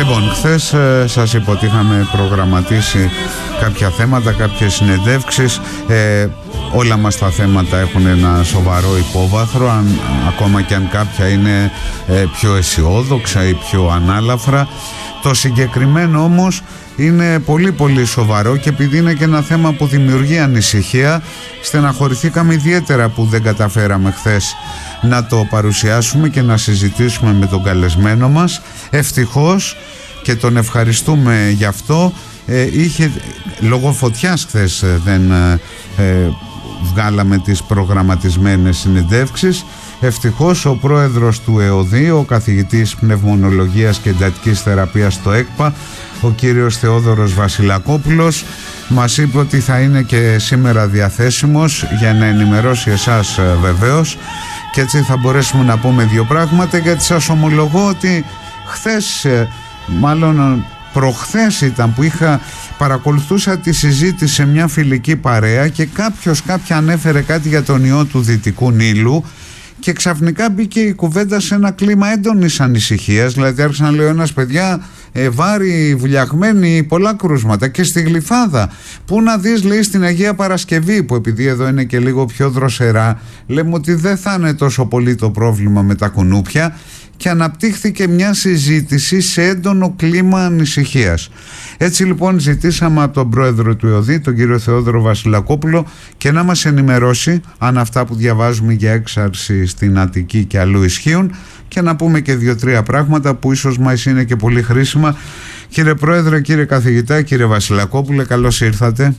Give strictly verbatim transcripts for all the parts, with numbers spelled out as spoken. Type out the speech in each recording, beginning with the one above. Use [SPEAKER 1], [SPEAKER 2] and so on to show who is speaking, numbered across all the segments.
[SPEAKER 1] Λοιπόν, χθες ε, σας είπα ότι είχαμε προγραμματίσει κάποια θέματα, κάποιες συνεντεύξεις. ε, Όλα μας τα θέματα έχουν ένα σοβαρό υπόβαθρο, αν, ακόμα και αν κάποια είναι ε, πιο αισιόδοξα ή πιο ανάλαφρα. Το συγκεκριμένο όμως είναι πολύ πολύ σοβαρό, και επειδή είναι και ένα θέμα που δημιουργεί ανησυχία, στεναχωρηθήκαμε ιδιαίτερα που δεν καταφέραμε χθες να το παρουσιάσουμε και να συζητήσουμε με τον καλεσμένο μας. Ευτυχώς, και τον ευχαριστούμε γι' αυτό, ε, είχε, λόγω φωτιάς χθες ε, δεν ε, βγάλαμε τις προγραμματισμένες συνεντεύξεις. Ευτυχώς ο πρόεδρος του ΕΟΔΗ, ο καθηγητής πνευμονολογίας και εντατικής θεραπείας στο ΕΚΠΑ, ο κύριος Θεόδωρος Βασιλακόπουλος, μας είπε ότι θα είναι και σήμερα διαθέσιμος για να ενημερώσει εσάς βεβαίως, και έτσι θα μπορέσουμε να πούμε δύο πράγματα, γιατί σας ομολογώ ότι χθες, μάλλον προχθές ήταν που είχα, παρακολουθούσα τη συζήτηση σε μια φιλική παρέα και κάποιος κάποια ανέφερε κάτι για τον ιό του Δυτικού Νείλου, και ξαφνικά μπήκε η κουβέντα σε ένα κλίμα έντονης ανησυχίας. Δηλαδή άρχισε να λέει ο ένας, παιδιά, ε, βάρη, βουλιαγμένοι, πολλά κρούσματα. Και στη Γλυφάδα, πού να δεις, λέει, στην Αγία Παρασκευή, που επειδή εδώ είναι και λίγο πιο δροσερά, λέμε ότι δεν θα είναι τόσο πολύ το πρόβλημα με τα κουνούπια. Και αναπτύχθηκε μια συζήτηση σε έντονο κλίμα ανησυχίας. Έτσι λοιπόν ζητήσαμε από τον πρόεδρο του ΕΟΔΗ, τον κύριο Θεόδωρο Βασιλακόπουλο, και να μας ενημερώσει αν αυτά που διαβάζουμε για έξαρση στην Αττική και αλλού ισχύουν, και να πούμε και δύο-τρία πράγματα που ίσως μας είναι και πολύ χρήσιμα. Κύριε Πρόεδρε, κύριε καθηγητά, κύριε Βασιλακόπουλε, καλώς ήρθατε.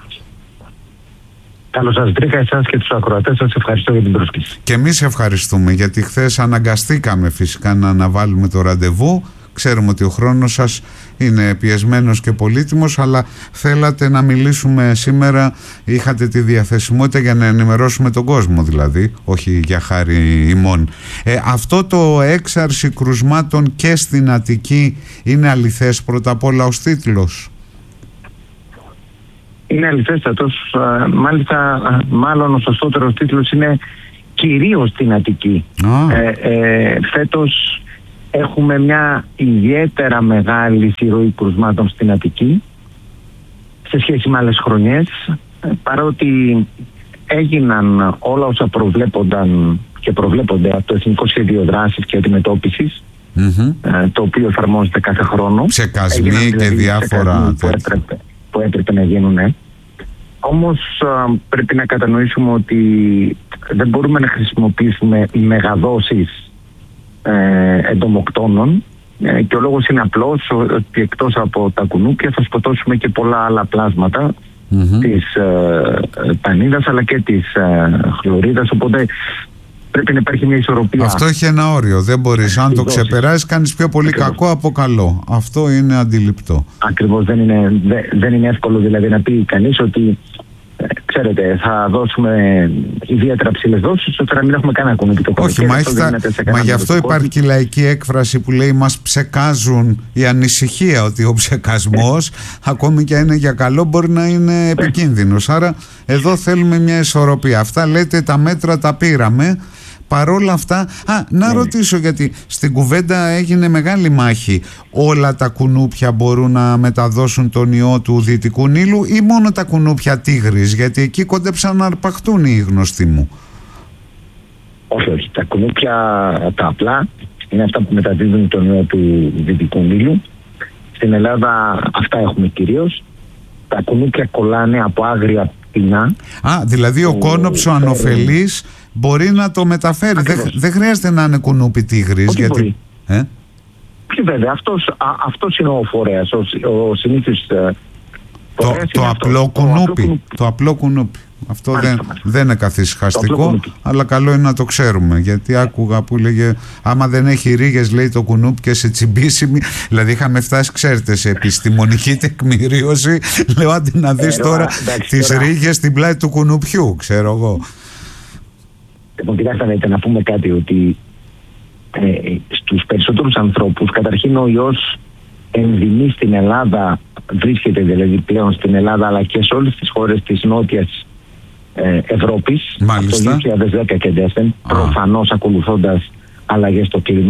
[SPEAKER 2] Καλώς σας βρήκα, εσάς και τους ακροατές σας. Ευχαριστώ για την πρόσκληση.
[SPEAKER 1] Και εμείς ευχαριστούμε, γιατί χθες αναγκαστήκαμε φυσικά να αναβάλουμε το ραντεβού. Ξέρουμε ότι ο χρόνος σας είναι πιεσμένος και πολύτιμος, αλλά θέλατε να μιλήσουμε σήμερα, είχατε τη διαθεσιμότητα για να ενημερώσουμε τον κόσμο, δηλαδή, όχι για χάρη ημών. Ε, αυτό το έξαρση κρουσμάτων και στην Αττική είναι αληθές, πρώτα απ' όλα ως τίτλος?
[SPEAKER 2] Είναι αληθέστατος, μάλιστα μάλλον ο σωστότερος τίτλος είναι κυρίως στην Αττική.
[SPEAKER 1] Oh.
[SPEAKER 2] Ε, ε, φέτος έχουμε μια ιδιαίτερα μεγάλη συρροή κρουσμάτων στην Αττική σε σχέση με άλλες χρονιές, παρότι έγιναν όλα όσα προβλέπονταν και προβλέπονται από το Εθνικό Σχέδιο Δράσης και Αντιμετώπισης, mm-hmm. το οποίο εφαρμόζεται κάθε χρόνο.
[SPEAKER 1] Ψεκασμοί και δηλαδή διάφορα
[SPEAKER 2] που έπρεπε, που έπρεπε να γίνουν. Ναι. Όμως α, πρέπει να κατανοήσουμε ότι δεν μπορούμε να χρησιμοποιήσουμε μεγαδόσεις ε, εντομοκτώνων, ε, και ο λόγος είναι απλός ότι εκτός από τα κουνούπια θα σκοτώσουμε και πολλά άλλα πλάσματα mm-hmm. της ε, πανίδας αλλά και της ε, χλωρίδας, οπότε πρέπει να υπάρχει μια ισορροπία.
[SPEAKER 1] Αυτό έχει ένα όριο. Δεν μπορείς, αν το ξεπεράσεις, κάνεις πιο πολύ Ακριβώς. κακό από καλό. Αυτό είναι αντιληπτό.
[SPEAKER 2] Ακριβώς. Δεν είναι, δε, δεν είναι εύκολο δηλαδή να πει κανείς ότι ε, ξέρετε, θα δώσουμε ιδιαίτερα ψηλές δόσεις ώστε να μην έχουμε κανένα κουνούπι το
[SPEAKER 1] Όχι, μα, θα, μα γι' αυτό υπάρχει και η λαϊκή έκφραση που λέει μας ψεκάζουν, η ανησυχία ότι ο ψεκασμός ακόμη και αν είναι για καλό μπορεί να είναι επικίνδυνος. Άρα εδώ θέλουμε μια ισορροπία. Αυτά λέτε, τα μέτρα τα πήραμε. Παρόλα αυτά, α, να ναι. ρωτήσω, γιατί στην κουβέντα έγινε μεγάλη μάχη. Όλα τα κουνούπια μπορούν να μεταδώσουν τον ιό του Δυτικού Νείλου ή μόνο τα κουνούπια Τίγρης? Γιατί εκεί κόντεψαν να αρπαχτούν οι γνωστοί μου.
[SPEAKER 2] Όχι, όχι. Τα κουνούπια τα απλά είναι αυτά που μεταδίδουν τον ιό του Δυτικού Νείλου. Στην Ελλάδα αυτά έχουμε κυρίως. Τα κουνούπια κολλάνε από άγρια πεινά.
[SPEAKER 1] Α, δηλαδή ο κόνοψο ανωφελής μπορεί να το μεταφέρει. Δεν, δεν χρειάζεται να είναι κουνούπι Τίγρης.
[SPEAKER 2] Όχι,
[SPEAKER 1] γιατί...
[SPEAKER 2] μπορεί.
[SPEAKER 1] Ε?
[SPEAKER 2] Και βέβαια, αυτός, α, αυτός είναι ο φορέας, ο, ο συνήθις
[SPEAKER 1] το, το, απλό κουνούπι, το απλό κουνούπι. Αυτό μάλιστα, δεν, μάλιστα. δεν είναι καθησυχαστικό, αλλά καλό είναι να το ξέρουμε. Γιατί άκουγα που λέγε, άμα δεν έχει ρίγες, λέει, το κουνούπι και σε τσιμπήσιμη. Δηλαδή είχαμε φτάσει, ξέρετε, σε επιστημονική τεκμηρίωση. Λέω, άντε να δεις ε, τώρα τις ρίγες στην πλάτη του κουνουπιού, ξέρω εγώ.
[SPEAKER 2] Λοιπόν, κοιτάξτε να πούμε κάτι, ότι ε, στους περισσότερους ανθρώπους, καταρχήν ο ιός ενδυμεί στην Ελλάδα, βρίσκεται δηλαδή πλέον στην Ελλάδα αλλά και σε όλες τις χώρες της νότιας ε, Ευρώπης.
[SPEAKER 1] Μάλιστα.
[SPEAKER 2] Από το δύο χιλιάδες δέκα και εντεύθεν, προφανώς ακολουθώντας αλλαγές στο κλίμα.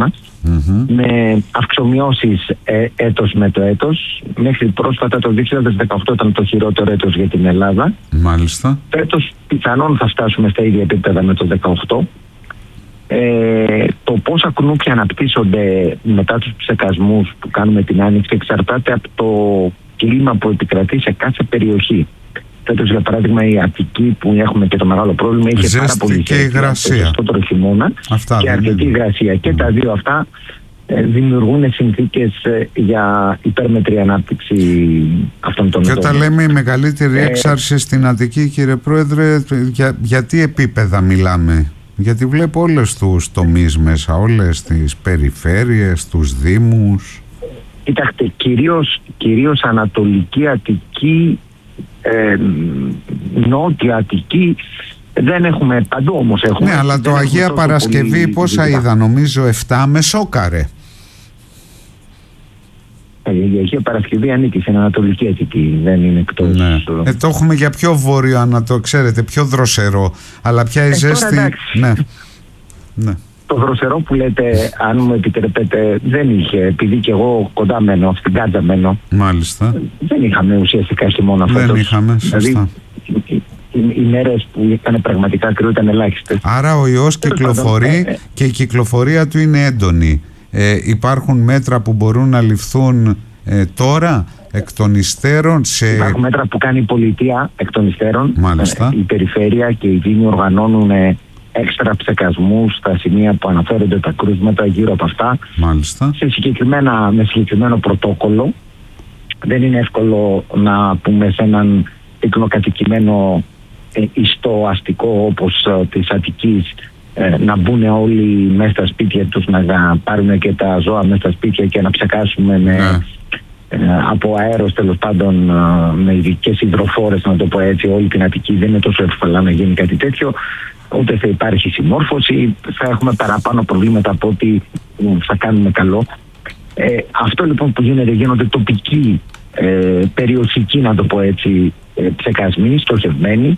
[SPEAKER 2] mm-hmm. με αυξομοιώσεις ε, έτος με το έτος. Μέχρι πρόσφατα το δύο χιλιάδες δεκαοκτώ ήταν το χειρότερο έτος για την Ελλάδα.
[SPEAKER 1] Μάλιστα.
[SPEAKER 2] Φέτος πιθανόν θα φτάσουμε στα ίδια επίπεδα με το δεκαοκτώ. Ε, το πόσα κουνούπια αναπτύσσονται μετά τους ψεκασμούς που κάνουμε την Άνοιξη εξαρτάται από το κλίμα που επικρατεί σε κάθε περιοχή. Φέτος, για παράδειγμα, η Αττική, που έχουμε και το μεγάλο πρόβλημα, είχε
[SPEAKER 1] ζέστη
[SPEAKER 2] πάρα πολύ
[SPEAKER 1] και υγρασία.
[SPEAKER 2] Περισσότερο χειμώνα και αρκετή υγρασία. Και mm. τα δύο αυτά ε, δημιουργούν συνθήκες ε, για υπέρμετρη ανάπτυξη αυτών των
[SPEAKER 1] ειδών.
[SPEAKER 2] Και
[SPEAKER 1] όταν λέμε η μεγαλύτερη ε, έξαρση στην Αττική, κύριε Πρόεδρε, για, για τι επίπεδα μιλάμε? Γιατί βλέπω όλες τους τομείς μέσα, όλες τις περιφέρειες, τους δήμους.
[SPEAKER 2] Κοιτάξτε, κυρίως, κυρίως Ανατολική Αττική, ε, Νότια Αττική, δεν έχουμε παντού όμως έχουμε.
[SPEAKER 1] Ναι, αλλά το Αγία Παρασκευή πόσα είδα? Νομίζω εφτά με σόκαρε.
[SPEAKER 2] Η Αγία Παρασκευή ανήκει στην Ανατολική Αττική, δεν είναι εκτός.
[SPEAKER 1] Ναι. Ε, το έχουμε για πιο βόρειο, ανατο, ξέρετε, πιο δροσερό, αλλά πια η ε, ζέστη... Ναι. Ναι.
[SPEAKER 2] Το δροσερό που λέτε, αν μου επιτρέπετε, δεν είχε, επειδή και εγώ κοντά μένω, στην Κάντζα μένω.
[SPEAKER 1] Μάλιστα.
[SPEAKER 2] Δεν είχαμε ουσιαστικά χειμώνα φέτος.
[SPEAKER 1] Δεν είχαμε, σωστά. Δηλαδή,
[SPEAKER 2] οι, οι, οι μέρες που ήταν πραγματικά κρύο ήταν ελάχιστες.
[SPEAKER 1] Άρα ο ιός κυκλοφορεί ε, και η κυκλοφορία του είναι έντονη. Ε, υπάρχουν μέτρα που μπορούν να ληφθούν ε, τώρα εκ των υστέρων σε...
[SPEAKER 2] Υπάρχουν μέτρα που κάνει η πολιτεία εκ των υστέρων.
[SPEAKER 1] Μάλιστα.
[SPEAKER 2] Ε, η περιφέρεια και οι δήμοι οργανώνουν ε, έξτρα ψεκασμούς στα σημεία που αναφέρονται τα κρούσματα γύρω από αυτά.
[SPEAKER 1] Μάλιστα.
[SPEAKER 2] Σε συγκεκριμένα, με συγκεκριμένο πρωτόκολλο. Δεν είναι εύκολο να πούμε σε έναν πυκνοκατοικημένο ε, ιστό αστικό όπως ε, της Αττικής ε, να μπουν όλοι μέσα στα σπίτια τους, να πάρουν και τα ζώα μέσα στα σπίτια και να ψεκάσουμε με,
[SPEAKER 1] ναι.
[SPEAKER 2] ε, από αέρος, τέλος πάντων, ε, με ειδικές υδροφόρες, να το πω έτσι, όλη την Αττική. Δεν είναι τόσο εύκολα να γίνει κάτι τέτοιο. Ούτε θα υπάρχει συμμόρφωση, θα έχουμε παραπάνω προβλήματα από ό,τι θα κάνουμε καλό. Ε, αυτό λοιπόν που γίνεται, γίνονται τοπικοί, ε, περιοχικοί, να το πω έτσι, ε, ψεκασμοί, στοχευμένοι.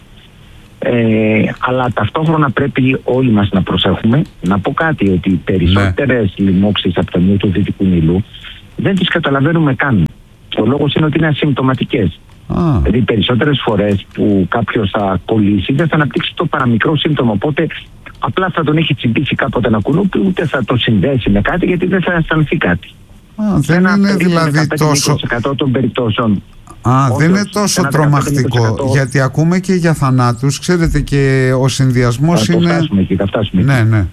[SPEAKER 2] Ε, αλλά ταυτόχρονα πρέπει όλοι μας να προσέχουμε. Να πω κάτι, ότι οι περισσότερες ναι. λοιμώξεις από το νου του Δυτικού Νείλου δεν τις καταλαβαίνουμε καν. Ο λόγος είναι ότι είναι ασυμπτωματικές. Ah. Δηλαδή περισσότερες φορές που κάποιος θα κολλήσει δεν θα αναπτύξει το παραμικρό σύμπτωμα, οπότε απλά θα τον έχει τσιμπήσει κάποτε ένα κουνούπι, ούτε θα το συνδέσει με κάτι, γιατί δεν θα αισθανθεί κάτι.
[SPEAKER 1] Ah, δεν ένα είναι δηλαδή τόσο...
[SPEAKER 2] των περιπτώσεων.
[SPEAKER 1] Α, δεν είναι τόσο τρομακτικό, γιατί ακούμε και για θανάτους, ξέρετε, και ο συνδυασμός είναι...
[SPEAKER 2] Θα φτάσουμε εκεί, θα φτάσουμε εκεί.
[SPEAKER 1] Ναι, ναι.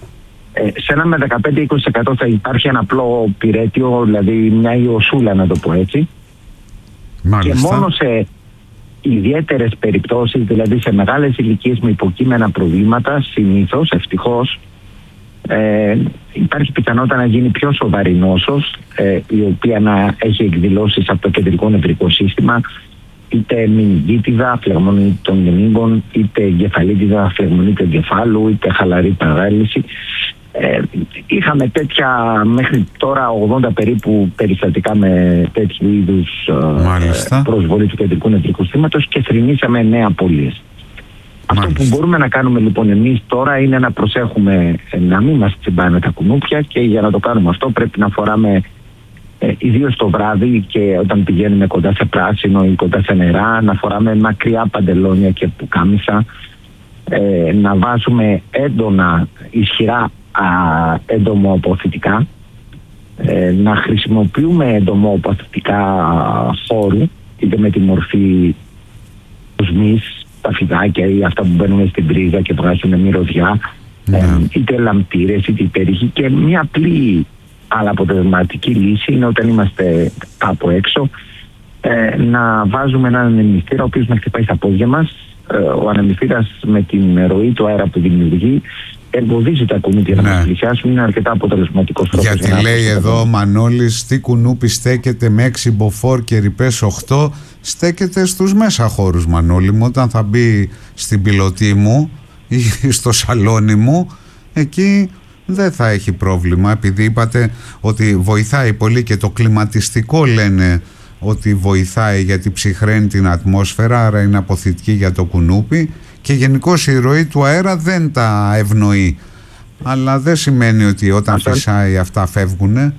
[SPEAKER 2] Ε, σε ένα με δεκαπέντε με είκοσι τοις εκατό θα υπάρχει ένα απλό πυρέτιο, δηλαδή μια ιωσούλα, να το πω έτσι. Μάλιστα. Και μόνο σε ιδιαίτερες περιπτώσεις, δηλαδή σε μεγάλες ηλικίες με υποκείμενα προβλήματα, συνήθως, ευτυχώς, ε, υπάρχει πιθανότητα να γίνει πιο σοβαρή νόσος, ε, η οποία να έχει εκδηλώσεις από το κεντρικό νευρικό σύστημα, είτε μηνυγκίτιδα, φλεγμονή των μηνύγκων, είτε εγκεφαλίτιδα, φλεγμονή του εγκεφάλου, είτε χαλαρή παράλυση. Ε, είχαμε τέτοια μέχρι τώρα ογδόντα περίπου περιστατικά με τέτοιου είδους ε, προσβολή του κεντρικού νευρικού συστήματος και θρηνήσαμε νέα απώλειες. Αυτό που μπορούμε να κάνουμε λοιπόν εμείς τώρα είναι να προσέχουμε ε, να μην μας τσιμπάνε τα κουνούπια, και για να το κάνουμε αυτό πρέπει να φοράμε ε, ιδίως το βράδυ και όταν πηγαίνουμε κοντά σε πράσινο ή κοντά σε νερά, να φοράμε μακριά παντελόνια και πουκάμισα, ε, να βάζουμε έντονα ισχυρά εντομοαποθητικά, ε, να χρησιμοποιούμε εντομοαποθητικά χώρου, είτε με τη μορφή οσμής, τα φιδάκια ή αυτά που μπαίνουν στην πρίζα και βγάζουν μυρωδιά, mm. ε, είτε λαμπτήρες είτε υπέρηχοι. Και μια απλή αλλά αποτελεσματική λύση είναι όταν είμαστε κάπου έξω, ε, να βάζουμε έναν ανεμιστήρα ο οποίος να χτυπάει στα πόδια μας. Ε, ο ανεμιστήρας με την ροή του αέρα που δημιουργεί εμποδίζει τα κουνούπια ναι. να μας πλησιάσουν, είναι αρκετά αποτελεσματικός τρόπος.
[SPEAKER 1] Γιατί για λέει εδώ ο Μανώλης, τι κουνούπι στέκεται με έξι μποφόρ και ρηπές οκτώ, στέκεται στους μέσα χώρους, Μανώλη μου. Όταν θα μπει στην πιλωτή μου ή στο σαλόνι μου, εκεί δεν θα έχει πρόβλημα, επειδή είπατε ότι βοηθάει πολύ και το κλιματιστικό λένε ότι βοηθάει γιατί ψυχραίνει την ατμόσφαιρα, άρα είναι αποθητική για το κουνούπι, και γενικώς η ροή του αέρα δεν τα ευνοεί. αλλά δεν σημαίνει ότι όταν
[SPEAKER 2] Αυτό...
[SPEAKER 1] φυσάει αυτά φεύγουνε.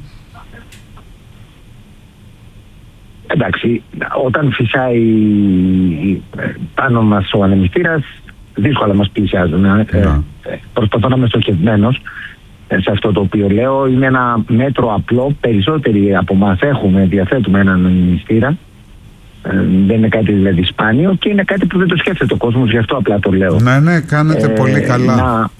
[SPEAKER 2] Εντάξει, όταν φυσάει πάνω μας ο ανεμιστήρας, δύσκολα μας πλησιάζουν. Yeah. Ε, προσπαθώ να είμαι στοχευμένος σε αυτό το οποίο λέω. Είναι ένα μέτρο απλό. Περισσότεροι από εμάς έχουμε, διαθέτουμε έναν ανεμιστήρα. Ε, δεν είναι κάτι δηλαδή σπάνιο και είναι κάτι που δεν το σκέφτεται ο κόσμος, γι' αυτό απλά το λέω.
[SPEAKER 1] Ναι, ναι, κάνετε ε, πολύ καλά. Να...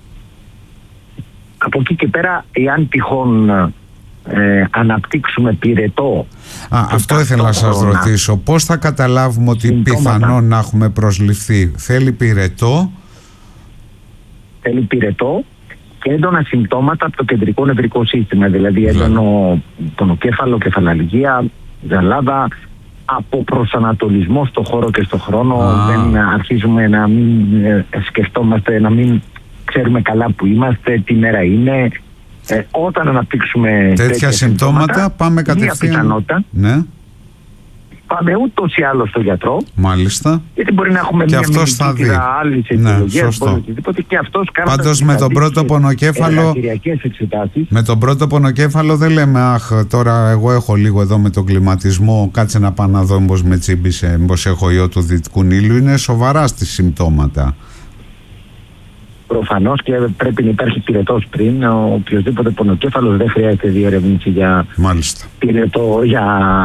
[SPEAKER 2] Από εκεί και πέρα, εάν τυχόν ε, αναπτύξουμε πυρετό...
[SPEAKER 1] Α, αυτό ήθελα να σας ρωτήσω. Πώς θα καταλάβουμε ότι συμπτώματα, πιθανόν να έχουμε προσληφθεί? Θέλει πυρετό. Θέλει
[SPEAKER 2] πυρετό και έντονα συμπτώματα από το κεντρικό νευρικό σύστημα. Δηλαδή έντονο πονοκέφαλο, κεφαλαλγία, ζαλάδα, από προσανατολισμό στο χώρο και στο χρόνο. Ah. Δεν αρχίζουμε να μην ε, σκεφτόμαστε, να μην ξέρουμε καλά που είμαστε, τι μέρα είναι. Ε, όταν αναπτύξουμε
[SPEAKER 1] τέτοια, τέτοια συμπτώματα, συμπτώματα πάμε κατευθείαν.
[SPEAKER 2] Πιθανότητα,
[SPEAKER 1] ναι.
[SPEAKER 2] Πάμε ούτως ή άλλως στο γιατρό.
[SPEAKER 1] Μάλιστα.
[SPEAKER 2] Γιατί μπορεί να έχουμε
[SPEAKER 1] και
[SPEAKER 2] μια μηνυτική άλλη αιτιολογία. Και αυτός
[SPEAKER 1] πάντως με τον πρώτο πονοκέφαλο. Με τον πρώτο πονοκέφαλο δεν λέμε αχ, τώρα εγώ έχω λίγο εδώ με τον κλιματισμό. Κάτσε να πάω να δω μήπως με τσίμπησε, μήπως έχω ιό του Δυτικού Νείλου. Είναι σοβαρά στις συμπτώματα.
[SPEAKER 2] Προφανώς και πρέπει να υπάρχει πυρετός πριν. Ο οποιοδήποτε πονοκέφαλος δεν χρειάζεται διερεύνηση για
[SPEAKER 1] Μάλιστα.
[SPEAKER 2] πυρετό, για...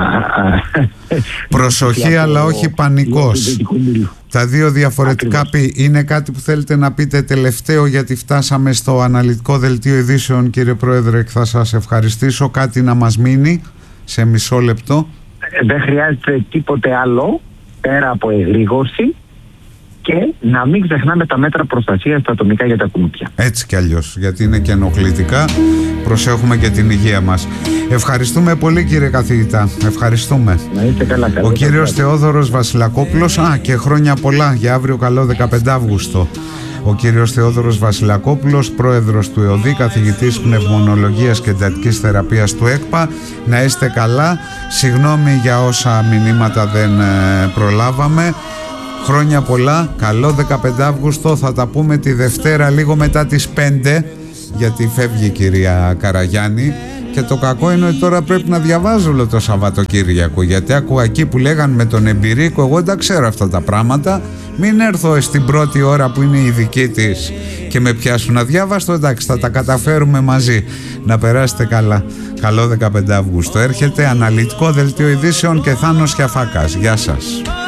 [SPEAKER 1] Προσοχή για αλλά το... όχι πανικός. Τα δύο διαφορετικά πει. Είναι κάτι που θέλετε να πείτε τελευταίο, γιατί φτάσαμε στο αναλυτικό δελτίο ειδήσεων, κύριε Πρόεδρε, και θα σας ευχαριστήσω. Κάτι να μας μείνει σε μισό λεπτό?
[SPEAKER 2] Δεν χρειάζεται τίποτε άλλο πέρα από εγρήγορση και να μην ξεχνάμε τα μέτρα προστασίας στα ατομικά για τα κουνούπια.
[SPEAKER 1] Έτσι κι αλλιώς, γιατί είναι και ενοχλητικά. Προσέχουμε και την υγεία μας. Ευχαριστούμε πολύ, κύριε καθηγητά. Ευχαριστούμε.
[SPEAKER 2] Να είστε καλά, καλά.
[SPEAKER 1] Ο κύριος Θεόδωρος Βασιλακόπουλος. Α, και χρόνια πολλά για αύριο, καλό δεκαπέντε Αυγούστου. Ο κύριος Θεόδωρος Βασιλακόπουλος, πρόεδρος του ΕΟΔΗ, καθηγητής πνευμονολογίας και εντατικής θεραπείας του ΕΚΠΑ. Να είστε καλά. Συγγνώμη για όσα μηνύματα δεν ε, προλάβαμε. Χρόνια πολλά, καλό δεκαπέντε Αυγούστου. Θα τα πούμε τη Δευτέρα λίγο μετά τις πέντε, γιατί φεύγει η κυρία Καραγιάννη. Και το κακό είναι ότι τώρα πρέπει να διαβάζω όλο το Σαββατοκύριακο, γιατί ακούω εκεί που λέγαν με τον Εμπειρίκο, εγώ δεν τα ξέρω αυτά τα πράγματα. Μην έρθω στην πρώτη ώρα που είναι η δική της και με πιάσουν αδιάβαστο. Εντάξει, θα τα καταφέρουμε μαζί. Να περάσετε καλά. Καλό δεκαπέντε Αυγούστου. Έρχεται αναλυτικό δελτίο ειδήσεων και Θάνος Κιαφάκας. Γεια σας.